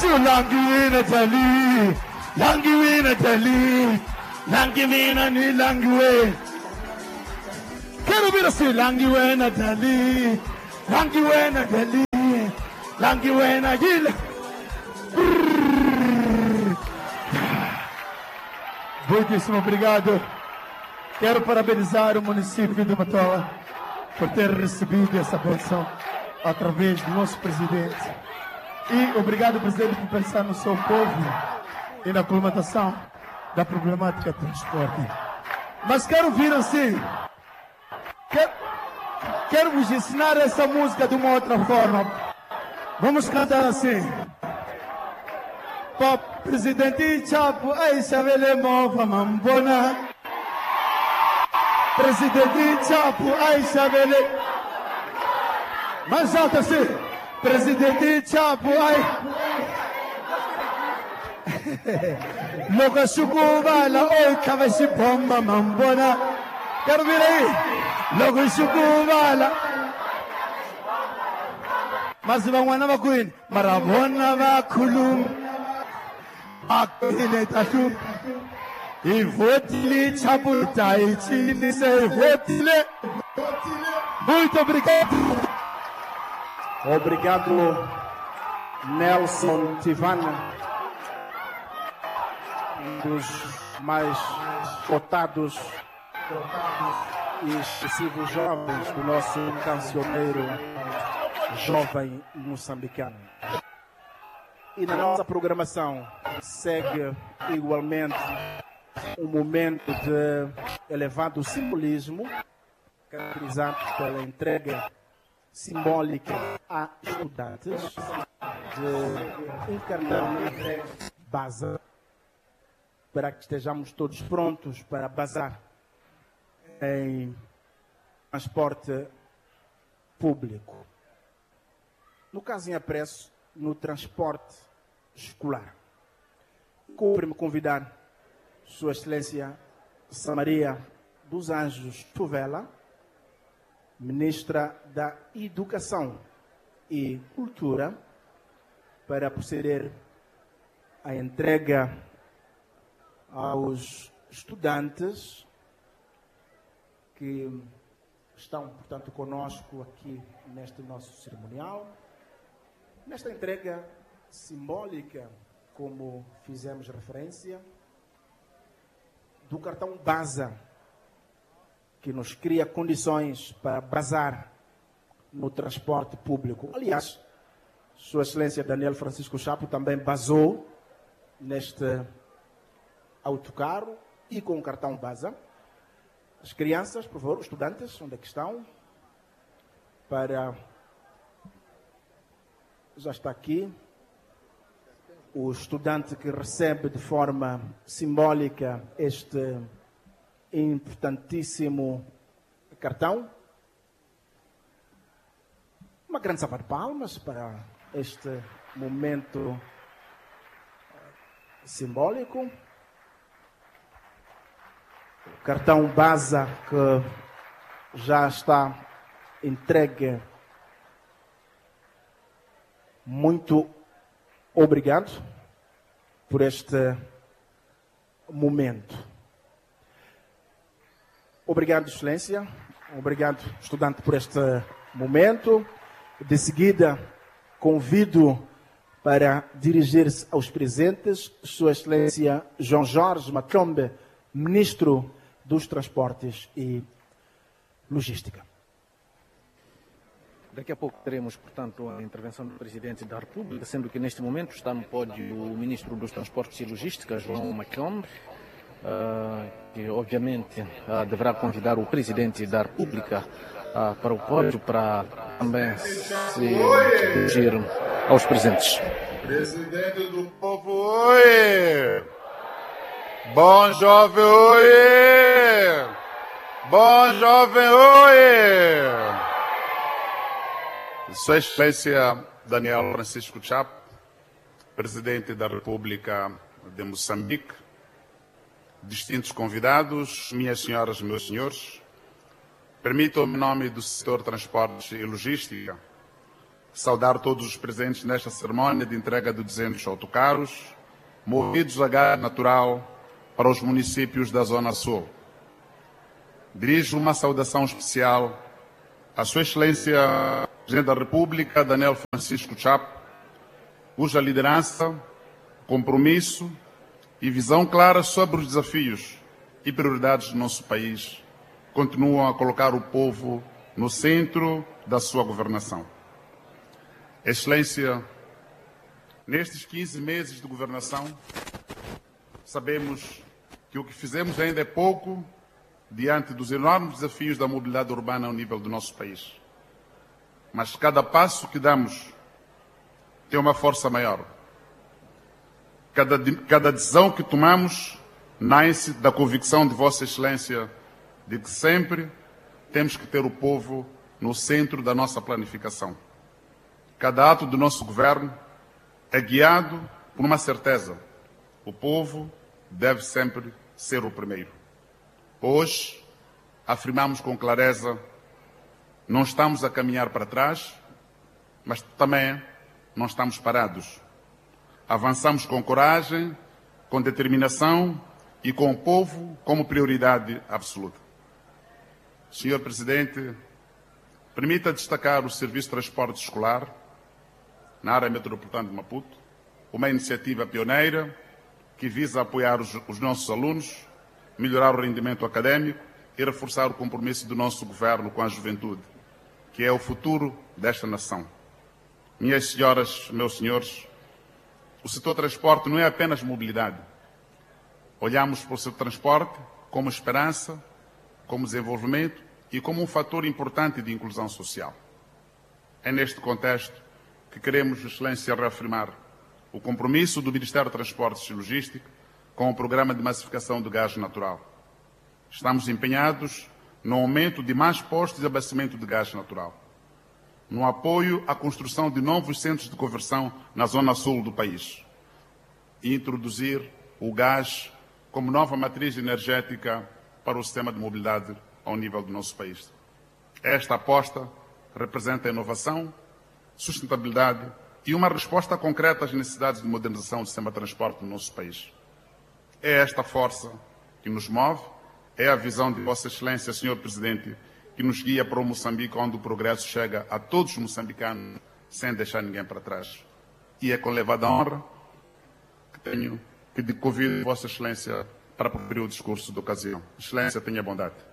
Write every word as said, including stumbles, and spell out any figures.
assim, Languina Tali, Languina Tali, Languina ni Langue. Quero ouvir assim, Languina Tali, Languina Tali, Languina Gila. Muitíssimo obrigado. Quero parabenizar o município de Matola por ter recebido essa bênção através do nosso presidente. E obrigado, presidente, por pensar no seu povo e na colmatação da problemática do transporte. Mas quero vir assim. Quero, quero vos ensinar essa música de uma outra forma. Vamos cantar assim. Pop, presidente Chapo, ai, chavele mova mambona. Presidente Chapo, ai, chavele. Mais alto assim. Presidente Chapo, ai. Logo chucuvala, oi, cavachi bomba mambona. Quero vir aí. Logo chucuvala. Mas vamos na Queen. Marabona va kulum. Akile tatu. E votile Chapo taichi ni sei votile. Muito obrigado. Obrigado, Nelson Tivana, um dos mais cotados e expressivos jovens do nosso cancioneiro jovem moçambicano. E na nossa programação segue igualmente um momento de elevado simbolismo, caracterizado pela entrega simbólica a estudantes de encarnar base para que estejamos todos prontos para bazar em transporte público. No caso em apreço, no transporte escolar. Cumpre-me convidar Sua Excelência Samaria dos Anjos Tuvela, Ministra da Educação e Cultura, para proceder à entrega aos estudantes que estão, portanto, conosco aqui neste nosso cerimonial, nesta entrega simbólica, como fizemos referência, do cartão BASA, que nos cria condições para bazar no transporte público. Aliás, Sua Excelência Daniel Francisco Chapo também basou neste autocarro e com o cartão BASA. As crianças, por favor, os estudantes, onde é que estão? Para... Já está aqui. O estudante que recebe de forma simbólica este importantíssimo cartão. Uma grande salva de palmas para este momento simbólico. O cartão BASA que já está entregue. Muito obrigado por este momento. Obrigado, Excelência. Obrigado, estudante, por este momento. De seguida, convido para dirigir-se aos presentes Sua Excelência João Jorge Macombe, Ministro dos Transportes e Logística. Daqui a pouco teremos, portanto, a intervenção do Presidente da República, sendo que neste momento está no pódio o Ministro dos Transportes e Logística, João Macombe, uh, que obviamente uh, deverá convidar o Presidente da República uh, para o pódio para também se dirigir aos presentes. Presidente do povo, oi! Bom jovem, oi! Bom jovem, oi! Sua Excelência Daniel Francisco Chapo, Presidente da República de Moçambique, distintos convidados, minhas senhoras e meus senhores, permitam-me, em nome do setor transportes e logística, saudar todos os presentes nesta cerimónia de entrega de duzentos autocarros, movidos a gás natural para os municípios da Zona Sul. Dirijo uma saudação especial à Sua Excelência Presidente da República, Daniel Francisco Chapo, cuja liderança, compromisso e visão clara sobre os desafios e prioridades do nosso país continuam a colocar o povo no centro da sua governação. Excelência, nestes quinze meses de governação, sabemos que o que fizemos ainda é pouco diante dos enormes desafios da mobilidade urbana ao nível do nosso país. Mas cada passo que damos tem uma força maior. Cada, cada decisão que tomamos nasce da convicção de Vossa Excelência de que sempre temos que ter o povo no centro da nossa planificação. Cada ato do nosso governo é guiado por uma certeza: o povo deve sempre ser o primeiro. Hoje, afirmamos com clareza, não estamos a caminhar para trás, mas também não estamos parados. Avançamos com coragem, com determinação e com o povo como prioridade absoluta. Senhor Presidente, permita destacar o Serviço de Transporte Escolar na área metropolitana de Maputo, uma iniciativa pioneira que visa apoiar os, os nossos alunos, melhorar o rendimento académico e reforçar o compromisso do nosso governo com a juventude, que é o futuro desta nação. Minhas senhoras, meus senhores, o setor transporte não é apenas mobilidade. Olhamos para o setor transporte como esperança, como desenvolvimento e como um fator importante de inclusão social. É neste contexto que queremos, Excelência, reafirmar o compromisso do Ministério de Transportes e Logística com o Programa de Massificação do Gás Natural. Estamos empenhados no aumento de mais postos de abastecimento de gás natural, no apoio à construção de novos centros de conversão na zona sul do país e introduzir o gás como nova matriz energética para o sistema de mobilidade ao nível do nosso país. Esta aposta representa inovação, sustentabilidade e uma resposta concreta às necessidades de modernização do sistema de transporte no nosso país. É esta força que nos move, é a visão de Vossa Excelência, Senhor Presidente, que nos guia para o Moçambique, onde o progresso chega a todos os moçambicanos, sem deixar ninguém para trás. E é com elevada honra que tenho que convido Vossa Excelência para proferir o discurso da ocasião. Excelência, tenha bondade.